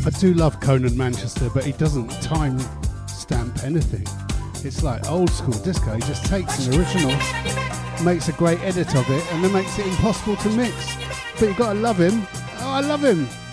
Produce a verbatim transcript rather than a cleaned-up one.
I do love Conan Manchester, but he doesn't time stamp anything. It's like old school disco. He just takes an original, makes a great edit of it, and then makes it impossible to mix. But you've got to love him. Oh, I love him.